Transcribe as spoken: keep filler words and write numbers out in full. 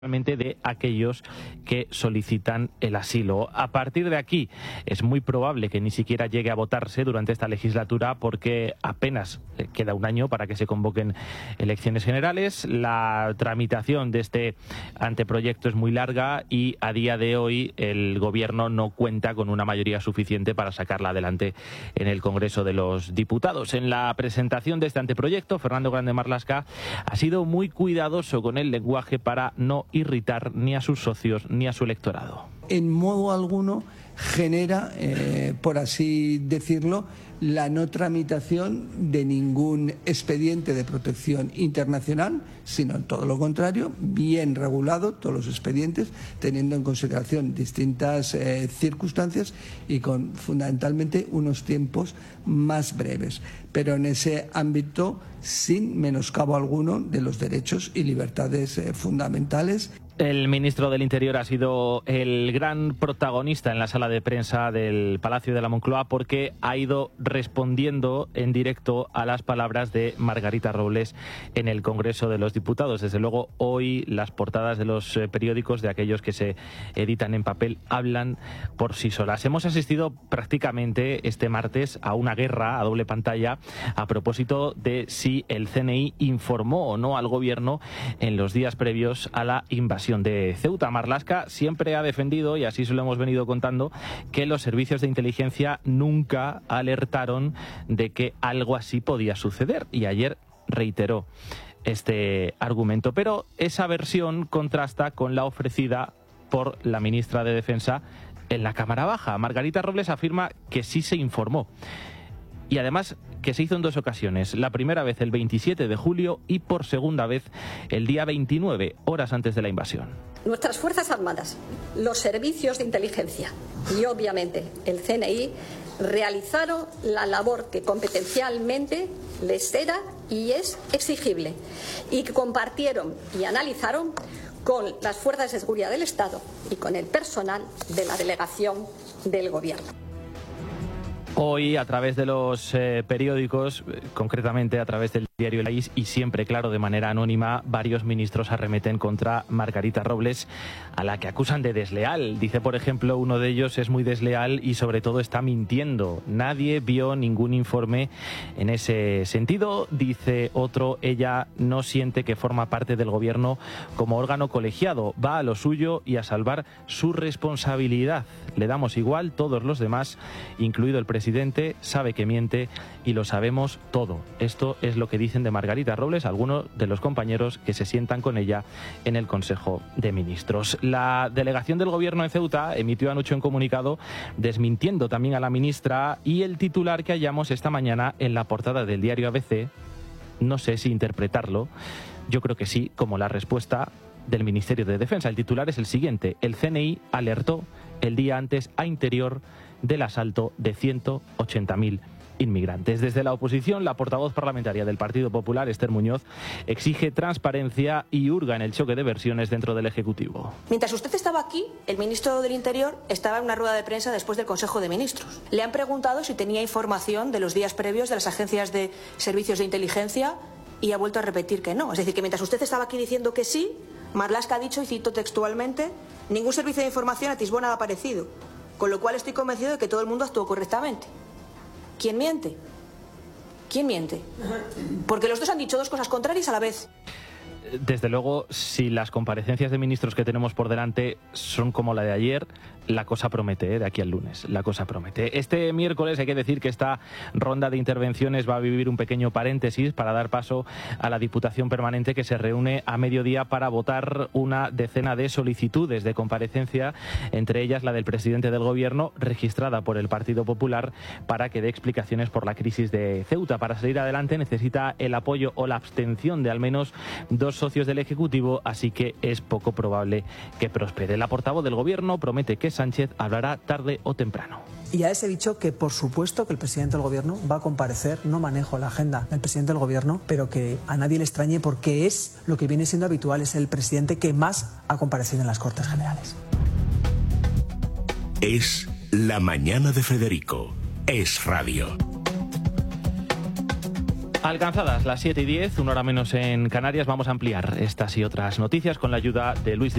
de aquellos que solicitan el asilo. A partir de aquí es muy probable que ni siquiera llegue a votarse durante esta legislatura porque apenas queda un año para que se convoquen elecciones generales. La tramitación de este anteproyecto es muy larga y a día de hoy el gobierno no cuenta con una mayoría suficiente para sacarla adelante en el Congreso de los Diputados. En la presentación de este anteproyecto, Fernando Grande Marlaska ha sido muy cuidadoso con el lenguaje para no irritar ni a sus socios ni a su electorado. En modo alguno genera, eh, por así decirlo, la no tramitación de ningún expediente de protección internacional, sino todo lo contrario, bien regulado todos los expedientes, teniendo en consideración distintas eh, circunstancias y con fundamentalmente unos tiempos más breves, pero en ese ámbito sin menoscabo alguno de los derechos y libertades eh, fundamentales. El ministro del Interior ha sido el gran protagonista en la sala de prensa del Palacio de la Moncloa porque ha ido respondiendo en directo a las palabras de Margarita Robles en el Congreso de los Diputados. Desde luego, hoy las portadas de los periódicos, de aquellos que se editan en papel, hablan por sí solas. Hemos asistido prácticamente este martes a una guerra a doble pantalla a propósito de si el C N I informó o no al Gobierno en los días previos a la invasión de Ceuta. Marlaska siempre ha defendido, y así se lo hemos venido contando, que los servicios de inteligencia nunca alertaron de que algo así podía suceder, y ayer reiteró este argumento. Pero esa versión contrasta con la ofrecida por la ministra de Defensa en la Cámara Baja. Margarita Robles afirma que sí se informó. Y además que se hizo en dos ocasiones, la primera vez el veintisiete de julio y por segunda vez el día veintinueve, horas antes de la invasión. Nuestras Fuerzas Armadas, los servicios de inteligencia y obviamente el C N I realizaron la labor que competencialmente les era y es exigible y que compartieron y analizaron con las fuerzas de seguridad del Estado y con el personal de la delegación del Gobierno. Hoy, a través de los eh, periódicos, eh, concretamente a través del diario El País y siempre, claro, de manera anónima, varios ministros arremeten contra Margarita Robles, a la que acusan de desleal. Dice, por ejemplo, uno de ellos es muy desleal y sobre todo está mintiendo. Nadie vio ningún informe en ese sentido. Dice otro, ella no siente que forma parte del Gobierno como órgano colegiado. Va a lo suyo y a salvar su responsabilidad. Le damos igual, todos los demás, incluido el presidente, sabe que miente y lo sabemos todo. Esto es lo que dicen de Margarita Robles algunos de los compañeros que se sientan con ella en el Consejo de Ministros. La delegación del Gobierno en Ceuta emitió anoche un comunicado desmintiendo también a la ministra, y el titular que hallamos esta mañana en la portada del diario A B C, no sé si interpretarlo, yo creo que sí, como la respuesta del Ministerio de Defensa. El titular es el siguiente: el C N I alertó el día antes a Interior del asalto de ciento ochenta mil inmigrantes. Desde la oposición, la portavoz parlamentaria del Partido Popular, Esther Muñoz, exige transparencia y hurga en el choque de versiones dentro del Ejecutivo. Mientras usted estaba aquí, el ministro del Interior estaba en una rueda de prensa después del Consejo de Ministros. Le han preguntado si tenía información de los días previos de las agencias de servicios de inteligencia y ha vuelto a repetir que no. Es decir, que mientras usted estaba aquí diciendo que sí, Marlaska ha dicho, y cito textualmente, ningún servicio de información atisbó nada parecido. Con lo cual estoy convencido de que todo el mundo actuó correctamente. ¿Quién miente? ¿Quién miente? Porque los dos han dicho dos cosas contrarias a la vez. Desde luego, si las comparecencias de ministros que tenemos por delante son como la de ayer, la cosa promete, ¿eh? De aquí al lunes, la cosa promete. Este miércoles hay que decir que esta ronda de intervenciones va a vivir un pequeño paréntesis para dar paso a la Diputación Permanente, que se reúne a mediodía para votar una decena de solicitudes de comparecencia, entre ellas la del presidente del Gobierno, registrada por el Partido Popular, para que dé explicaciones por la crisis de Ceuta. Para salir adelante necesita el apoyo o la abstención de al menos dos socios del Ejecutivo, así que es poco probable que prospere. La portavoz del Gobierno promete que Sánchez hablará tarde o temprano. Y ya les he dicho que por supuesto que el presidente del Gobierno va a comparecer. No manejo la agenda del presidente del Gobierno, pero que a nadie le extrañe porque es lo que viene siendo habitual, es el presidente que más ha comparecido en las Cortes Generales. Es la mañana de Federico. Es radio. Alcanzadas las siete y diez, una hora menos en Canarias, vamos a ampliar estas y otras noticias con la ayuda de Luis